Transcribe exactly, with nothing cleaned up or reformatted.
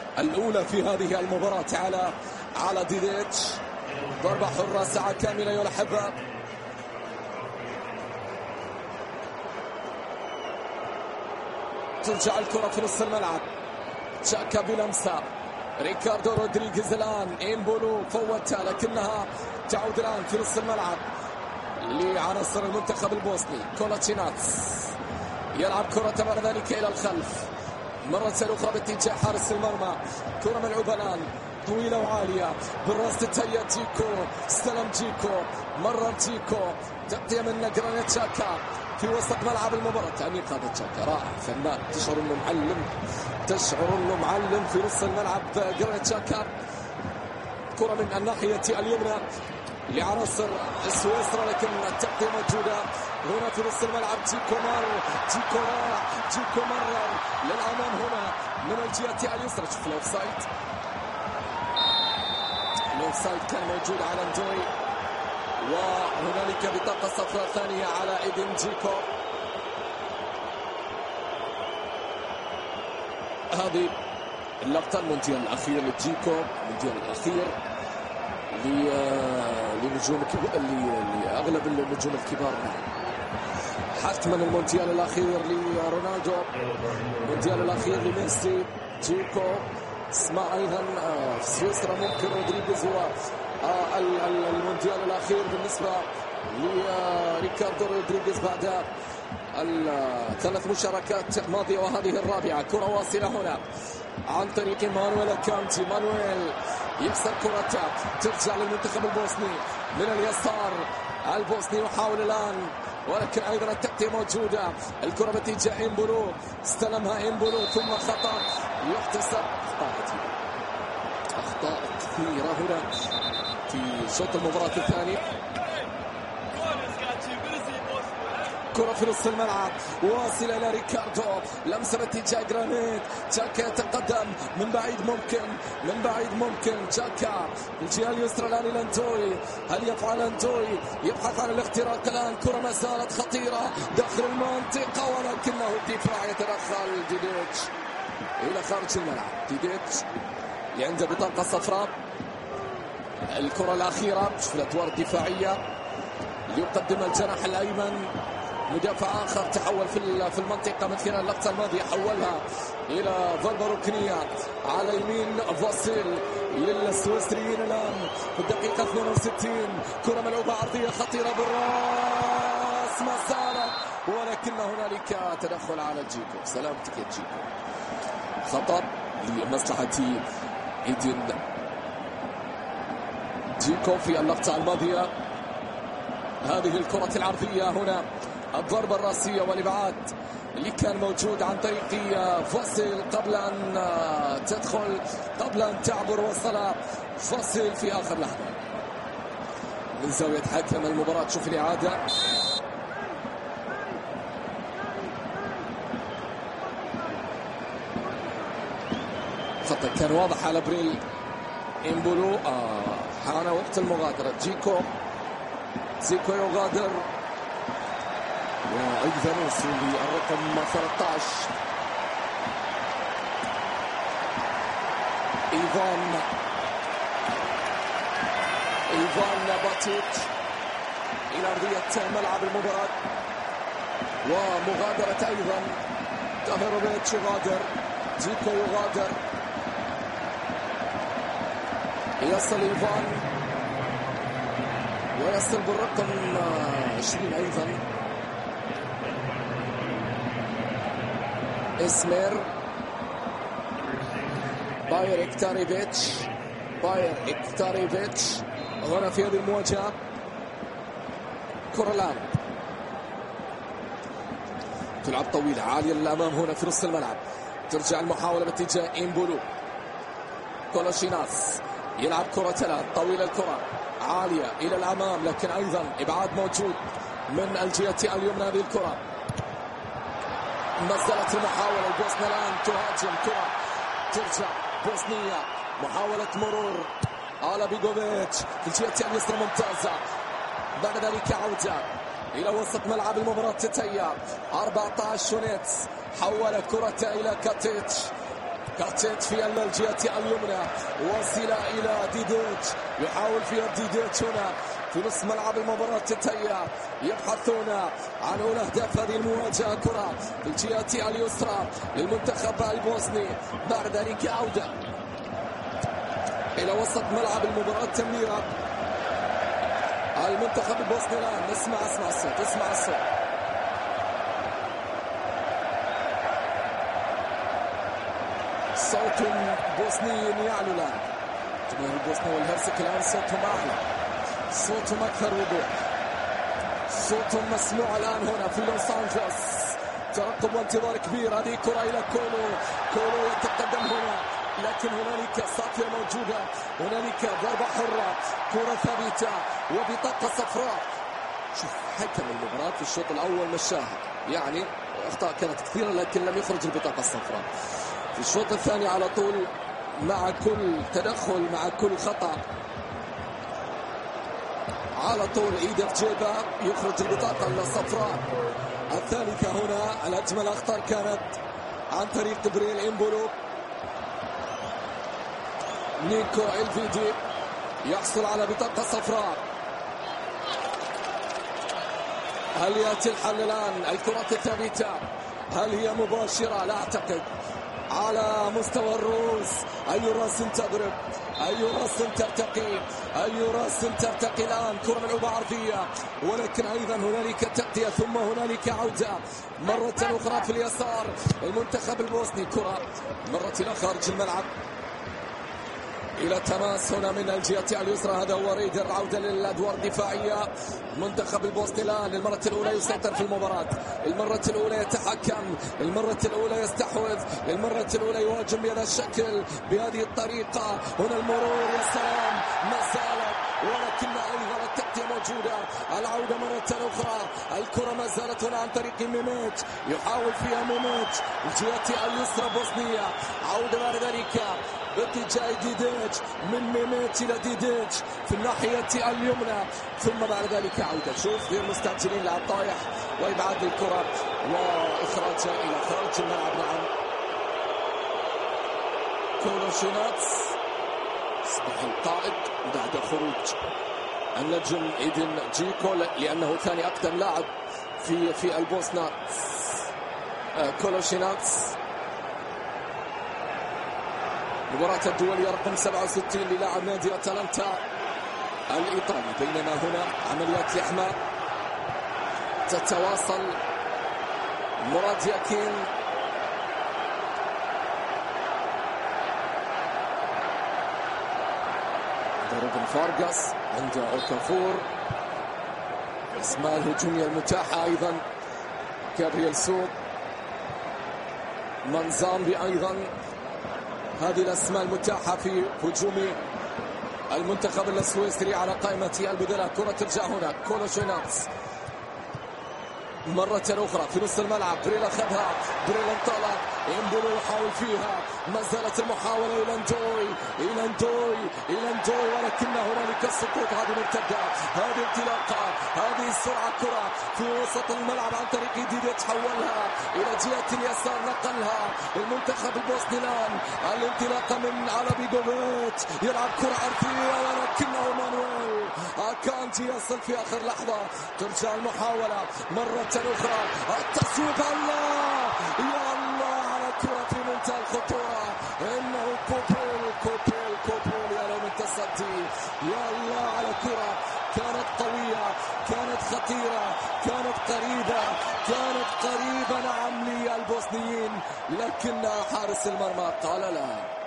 الأولى في هذه المباراة على على ديديتش. ضربة حرة ساعة كاملة يلعبها. ترجع الكرة في نص الملعب. تشاكا بلمسة. ريكاردو رودريغيز الآن. إمبولو فوتها لكنها تعود الآن في نص الملعب لعناصر المنتخب البوسني. كولاتشيناتس يلعب كرة بعد ذلك إلى الخلف مرة أخرى باتجاه حارس المرمى. كرة ملعوبة الآن طويلة وعالية بالراس تتهيأ. جيكو استلم. جيكو مرر. جيكو تغطية من جرانيت تشاكا في وسط ملعب المباراة. تعليق هذا تشاكا رائع فنان. تشعر انه معلم تشعر انه معلم في نص الملعب. جرانيت تشاكا. كرة من الناحية اليمنى لعناصر سويسرا لكن التغطية موجودة هنا في نص الملعب. جيكو مر. جيكو راح. جيكو مرر للأمام هنا من الجهة اليسرى. شوف الأوفسايد. الأوفسايد كان موجود على ندوي وهنالك بطاقة صفراء ثانية على إيدين جيكو. هذه اللقطة المونديال الأخير لجيكو. المونديال الأخير لنجوم لأغلب النجوم الكبار. حتما المونديال الأخير لرونالدو. المونديال الأخير لميسي. جيكو اسمع أيضا في سويسرا ممكن رودريغيز هو المونديال الأخير بالنسبة لريكاردو رودريغيز بعد الثلاث مشاركات ماضية وهذه الرابعة. كرة واصلة هنا عن طريق مانويل كانتي. مانويل يكسر كرة ترجع للمنتخب البوسني من اليسار. البوسني يحاول الآن ولكن أيضا التغطية موجودة. الكرة باتجاه إمبولو. استلمها إمبولو ثم خطأ يحتسب. أخطاء كثيرة هنا في شوط المباراة الثاني. كرة في نص الملعب واصلة إلى ريكاردو. لمسة باتجاه جرانيت. تشاكا يتقدم من بعيد ممكن من بعيد ممكن. تشاكا الجهة اليسرى الآن إلى ندوي. هل يفعل ندوي؟ يبحث عن الاختراق الآن. كرة ما زالت خطيرة داخل المنطقة ولكنه الدفاع يتدخل. ديديتش إلى خارج الملعب. ديديتش اللي عنده بطاقة صفراء. الكرة الأخيرة شوف الأدوار الدفاعية يقدم الجناح الأيمن. مدافع آخر تحول في في المنطقة من خلال اللقطة الماضية حولها إلى ضربة ركنية على يمين فاسيل للسويسريين الآن في الدقيقة اثنين وستين. كرة ملعوبة عرضية خطيرة بالراس ما زالت ولكن هنالك تدخل على جيكو. سلامتك يا جيكو. خطأ لمصلحة إيدين جيكو في اللقطة الماضية. هذه الكرة العرضية هنا الضربة الرأسية والإبعاد اللي كان موجود عن طريق فاسيل قبل أن تدخل قبل أن تعبر. وصل فاسيل في آخر لحظة من زاوية حكم المباراة. شوف الإعادة. خطأ كان واضح على بريل إمبولو. آه حان وقت المغادرة. جيكو زيكو يغادر وأيضا وصول للرقم ثلاثة عشر إيفان إيفان باتيت إلى أرضية ملعب المباراة. ومغادرة أيضا تاهيروفيتش يغادر. جيكو يغادر. يصل إيفان ويصل بالرقم عشرين أيضا إسمير. باير إكتاريفيتش. باير إكتاريفيتش هنا في هذه المواجهة. كرة الآن تلعب طويلة عالية للأمام هنا في نص الملعب. ترجع المحاولة باتجاه إمبولو. كولاشيناس يلعب كرة الآن طويلة. الكرة عالية إلى الأمام لكن أيضا إبعاد موجود من الجهة اليمنى. هذه الكرة ما زالت المحاولة. البوسنة الآن تهاجم. كرة ترجع بوسنية. محاولة مرور على بيغوفيتش في الجهة اليسرى ممتازة. بعد ذلك عودة إلى وسط ملعب المباراة. تتيا أربعة عشر شونيتس حول كرة إلى كاتيتش. كارتيت في الجهة اليمنى، واصلة إلى ديديتش، يحاول فيها ديديتش هنا في نصف ملعب المباراة تنتهي. يبحثون عن أولى أهداف هذه المواجهة. كرة في الجهة اليسرى للمنتخب البوسني، بعد ذلك عودة إلى وسط ملعب المباراة. تمريرة المنتخب البوسني الآن. نسمع اسمع الصوت اسمع الصوت صوت بوسني يعلو الآن. جماهير البوسنة والهرسك الآن صوتهم أعلى، صوتهم أكثر وضوح، صوتهم مسموع الآن هنا في لوس أنجلوس. ترقب وانتظار كبير. هذه كرة إلى كولو، كولو يتقدم هنا، لكن هنالك صافية موجودة، هنالك ضربة حرة، كرة ثابتة وبطاقة صفراء. شوف حكم المباراة في الشوط الأول مشاها، يعني أخطاء كانت كثيرة لكن لم يخرج البطاقة الصفراء. في الشوط الثاني على طول مع كل تدخل مع كل خطأ على طول إيده في جيبه يخرج البطاقة الصفراء الثالثة. هنا الهجمة الأخطر كانت عن طريق جبريل إمبولو. نيكو إلفيدي يحصل على بطاقة صفراء. هل يأتي الحل الآن؟ الكرة الثابتة هل هي مباشرة؟ لا أعتقد. على مستوى الرؤوس أي راس تضرب، أي راس ترتقي، أي راس ترتقي الآن. كرة ملعوبة عرضية ولكن أيضا هنالك تغطية ثم هنالك عودة مرة أخرى في اليسار. المنتخب البوسني كرة مرت إلى خارج الملعب إلى تماس هنا من الجهة اليسرى. هذا هو ريدر، عودة للأدوار الدفاعية. منتخب البوسني الآن للمرة الأولى يسيطر في المباراة، المرة الأولى يتحكم، المرة الأولى يستحوذ، المرة الأولى يهاجم بهذا الشكل بهذه الطريقة. هنا المرور يا سلام، ما زالت ولكن أيضا التغطية موجودة. العودة مرة أخرى، الكرة ما زالت هنا عن طريق ميميتش، يحاول فيها ميميتش الجهة اليسرى بوسنية. عودة بعد ذلك باتجاه ديديتش، من ميميتش إلى ديديتش في الناحية اليمنى، ثم بعد ذلك عودة. شوف غير مستعجلين على الطايح وإبعاد الكرة وإخراجها إلى خارج الملعب. نعم كولوشيناتس أصبح القائد بعد خروج النجم إيدن جيكو لأنه ثاني أقدم لاعب في في البوسنة. كولوشيناتس مباراة الدولية رقم سبعة وستين للاعب نادي أتلانتا الإيطالي. بينما هنا عمليات لحمة تتواصل. مراد ياكين روبن فارغاس عند اوكافور. اسماء الهجومية المتاحة أيضا جابرييل سوق، منزامبي أيضا. هذه الأسماء المتاحة في هجوم المنتخب السويسري على قائمة البدلاء. كرة ترجع هنا كولوشيناتس مرة أخرى في نص الملعب. بريل أخذها، بريل انطلق، إمبولو يحاول فيها، ما زالت المحاولة إلى ندوي إلى ندوي إلى ندوي ولكن هنالك السقوط. هذه مرتدة، هذه انطلاقة، هذه السرعة. كرة في وسط الملعب عن طريق ديديت، تحولها إلى جهة اليسار، نقلها المنتخب البوسني الآن. الانطلاقة من على بيجوفيتش، يلعب كرة عرضية ولكنه مانويل أكانجي يصل في آخر لحظة. ترجع المحاولة مرة أخرى، التصويب. الله يا الله على كرة في منتهى الخطورة، إنه كوبول كوبول كوبول يا لو من تصدي. يا الله على كرة كانت قوية، كانت خطيرة، كانت قريبة، كانت قريبة نعم للبوسنيين، لكن حارس المرمى قال لا.